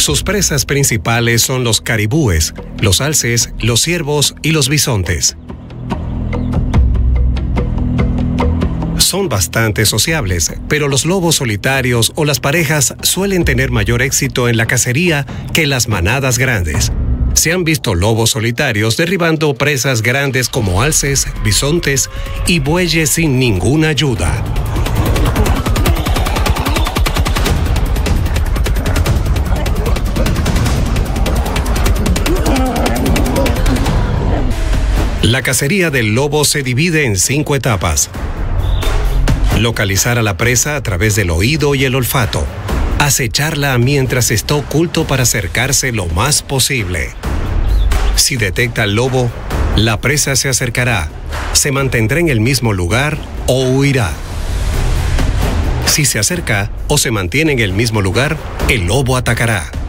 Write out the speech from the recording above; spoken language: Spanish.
Sus presas principales son los caribúes, los alces, los ciervos y los bisontes. Son bastante sociables, pero los lobos solitarios o las parejas suelen tener mayor éxito en la cacería que las manadas grandes. Se han visto lobos solitarios derribando presas grandes como alces, bisontes y bueyes sin ninguna ayuda. La cacería del lobo se divide en 5 etapas. Localizar a la presa a través del oído y el olfato. Acecharla mientras está oculto para acercarse lo más posible. Si detecta al lobo, la presa se acercará, se mantendrá en el mismo lugar o huirá. Si se acerca o se mantiene en el mismo lugar, el lobo atacará.